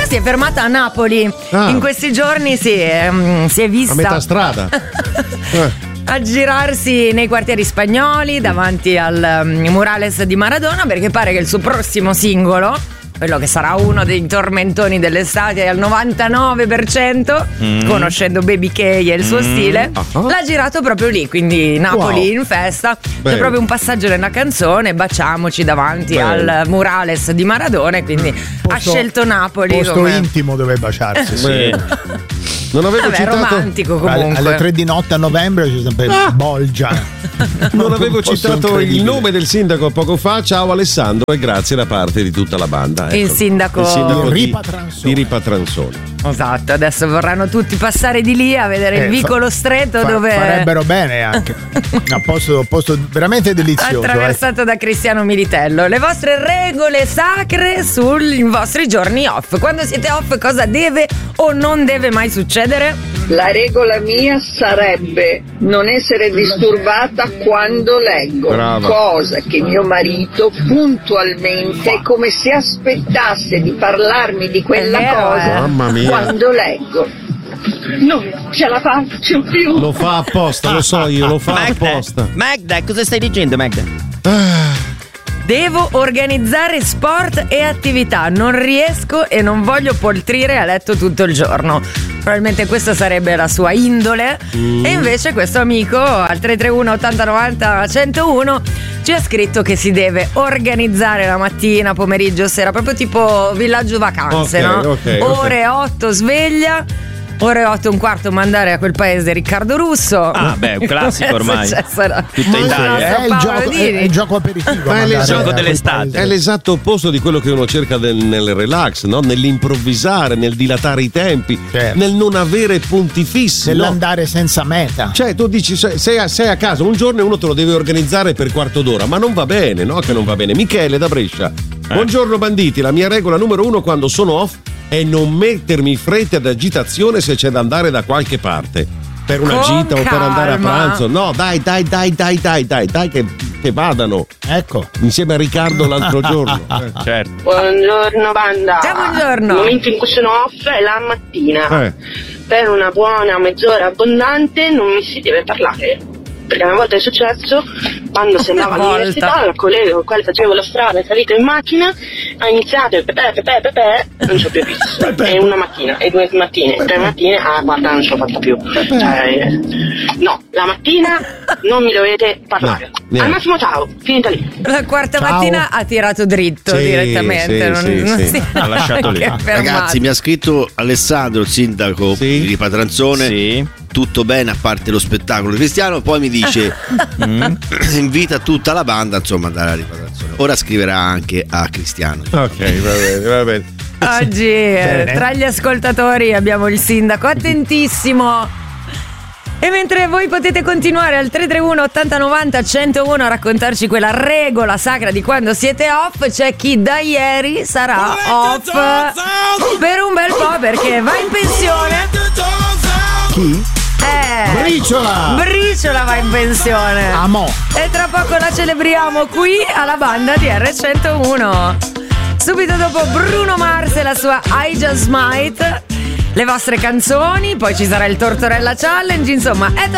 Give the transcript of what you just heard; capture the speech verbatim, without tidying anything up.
si è fermata a Napoli. Ah. In questi giorni si è, um, si è vista a metà strada eh. a girarsi nei quartieri spagnoli davanti al um, murales di Maradona, perché pare che il suo prossimo singolo, quello che sarà uno dei tormentoni dell'estate, è al novantanove per cento, mm. conoscendo Baby K e il suo mm. stile, uh-huh. l'ha girato proprio lì, quindi Napoli wow. in festa. Bene. C'è proprio un passaggio nella canzone, baciamoci davanti Bene. al murales di Maradona, quindi posto, ha scelto Napoli. Posto come... intimo dove baciarsi. Sì. Non avevo Vabbè, citato romantico comunque. Alle tre di notte a novembre c'è sempre ah. Bolgia. Non avevo citato il nome del sindaco poco fa. Ciao Alessandro e grazie da parte di tutta la banda. Ecco. Il sindaco, il sindaco di Ripatranzone. Di Ripatranzone. Esatto, adesso vorranno tutti passare di lì a vedere eh, il vicolo fa, stretto fa, dove farebbero bene anche. Un posto, posto veramente delizioso. Attraversato eh. da Cristiano Militello. Le vostre regole sacre sui vostri giorni off. Quando siete off cosa deve o non deve mai succedere? La regola mia sarebbe non essere disturbata quando leggo. Brava. Cosa che mio marito puntualmente, come se aspettasse di parlarmi di quella vero, cosa eh? Mamma mia. Quando leggo. Non ce la faccio più. Lo fa apposta, lo so io, lo fa Magda, apposta. Magda, cosa stai dicendo, Magda? Ah. Devo organizzare sport e attività. Non riesco e non voglio poltrire a letto tutto il giorno. Probabilmente questa sarebbe la sua indole. Mm. E invece questo amico al tre tre uno ottanta novanta centouno ci ha scritto che si deve organizzare la mattina, pomeriggio, sera, proprio tipo villaggio vacanze, okay, no? Okay, ore okay. otto sveglia. Ore otto e un quarto mandare a quel paese Riccardo Russo. Ah beh, un classico ormai. Tutta Italia. È il, gioco, è il gioco aperitivo. Ma è il gioco dell'estate. È l'esatto opposto di quello che uno cerca del, nel relax, no? Nell'improvvisare, nel dilatare i tempi, certo. nel non avere punti fissi. Nell'andare no? senza meta. Cioè tu dici sei a, sei a casa un giorno e uno te lo deve organizzare per quarto d'ora, ma non va bene, no? Che non va bene. Michele da Brescia. Eh. Buongiorno banditi, la mia regola numero uno quando sono off è non mettermi fretta ad agitazione se c'è da andare da qualche parte per una Con gita o per andare a pranzo. No, dai, dai, dai, dai, dai, dai, dai, che, che vadano. Ecco. Insieme a Riccardo l'altro giorno. Eh. Certo. Buongiorno banda. Ciao, buongiorno. Il momento in cui sono off è la mattina. Eh. Per una buona mezz'ora abbondante non mi si deve parlare. Perché una volta è successo, quando si andava all'università, il collega con il quale facevo la strada, è salito in macchina, ha iniziato il pepe, pepe, pepe, non ci ho più visto. E una mattina, e due mattine, e tre mattine, ah guarda non ce l'ho fatta più. Cioè, no, la mattina non mi dovete parlare. No, al massimo ciao, finita lì. La quarta Ciao. mattina ha tirato dritto sì, direttamente, sì, non, sì, non sì. si Ha lasciato lì. Ragazzi, mi ha scritto Alessandro, il sindaco sì. di Ripatranzone. Sì. Tutto bene a parte lo spettacolo Cristiano, poi mi dice invita tutta la banda insomma ad andare alla Ripatranzone. Ora scriverà anche a Cristiano. Ok, va bene, va bene. Oggi eh, tra gli ascoltatori abbiamo il sindaco attentissimo. E mentre voi potete continuare al tre tre uno ottanta novanta centouno a raccontarci quella regola sacra di quando siete off, c'è chi da ieri sarà off per un bel po' perché va in pensione. Chi? Eh, Briciola! Briciola va in pensione. Amo. E tra poco la celebriamo qui alla banda di R centouno. Subito dopo Bruno Mars e la sua I Just Might, le vostre canzoni, poi ci sarà il Tortorella Challenge, insomma è